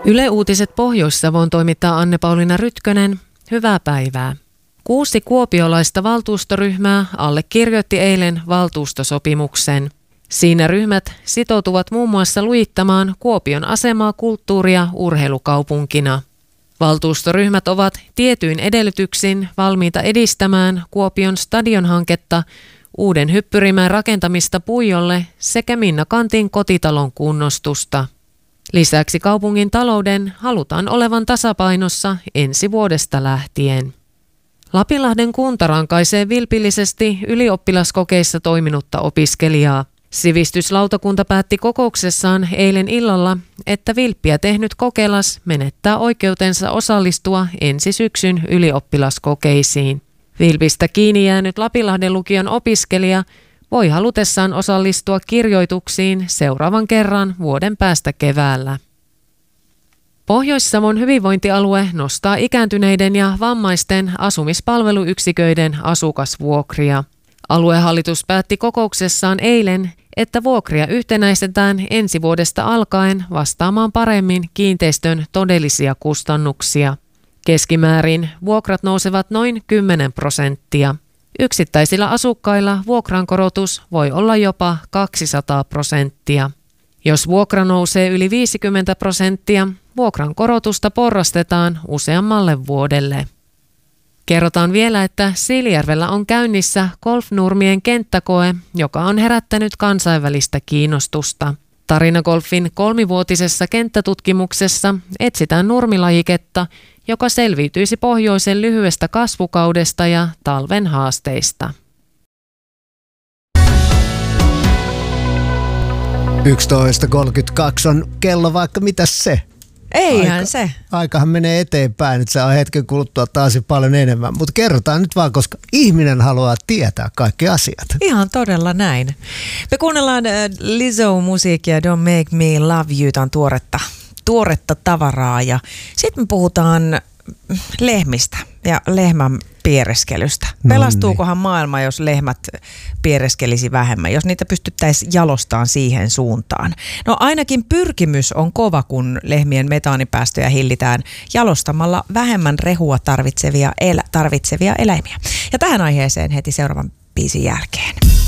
Yle Uutiset Pohjois-Savon toimittaa Anne-Pauliina Rytkönen. Hyvää päivää. 6 kuopiolaista valtuustoryhmää allekirjoitti eilen valtuustosopimuksen. Siinä ryhmät sitoutuvat muun muassa lujittamaan Kuopion asemaa kulttuuri- ja urheilukaupunkina. Valtuustoryhmät ovat tietyin edellytyksin valmiita edistämään Kuopion stadionhanketta, uuden hyppyrimään rakentamista Puijolle sekä Minna Kantin kotitalon kunnostusta. Lisäksi kaupungin talouden halutaan olevan tasapainossa ensi vuodesta lähtien. Lapinlahden kunta rankaisee vilpillisesti ylioppilaskokeissa toiminutta opiskelijaa. Sivistyslautakunta päätti kokouksessaan eilen illalla, että vilppiä tehnyt kokeilas menettää oikeutensa osallistua ensi syksyn ylioppilaskokeisiin. Vilpistä kiinni jäänyt Lapinlahden lukion opiskelija voi halutessaan osallistua kirjoituksiin seuraavan kerran vuoden päästä keväällä. Pohjois-Savon hyvinvointialue nostaa ikääntyneiden ja vammaisten asumispalveluyksiköiden asukasvuokria. Aluehallitus päätti kokouksessaan eilen, että vuokria yhtenäistetään ensi vuodesta alkaen vastaamaan paremmin kiinteistön todellisia kustannuksia. Keskimäärin vuokrat nousevat noin 10%. Yksittäisillä asukkailla vuokrankorotus voi olla jopa 200%. Jos vuokra nousee yli 50%, vuokrankorotusta porrastetaan useammalle vuodelle. Kerrotaan vielä, että Siilijärvellä on käynnissä golfnurmien kenttäkoe, joka on herättänyt kansainvälistä kiinnostusta. Tarinagolfin 3-vuotisessa kenttätutkimuksessa etsitään nurmilajiketta, joka selviytyisi pohjoisen lyhyestä kasvukaudesta ja talven haasteista. 11.32 on kello, vaikka mitäs se? Eihän se. Aikahan menee eteenpäin, nyt se on hetken kuluttua taas paljon enemmän. Mutta kerrotaan nyt vaan, koska ihminen haluaa tietää kaikki asiat. Ihan todella näin. Me kuunnellaan Lizzo-musiikkia Don't Make Me Love You, tämän tuoretta tavaraa. Ja sitten me puhutaan lehmistä ja lehmän piereskelystä. Pelastuukohan maailma, jos lehmät piereskelisi vähemmän, jos niitä pystyttäisiin jalostamaan siihen suuntaan? No ainakin pyrkimys on kova, kun lehmien metaanipäästöjä hillitään jalostamalla vähemmän rehua tarvitsevia eläimiä. Ja tähän aiheeseen heti seuraavan biisin jälkeen.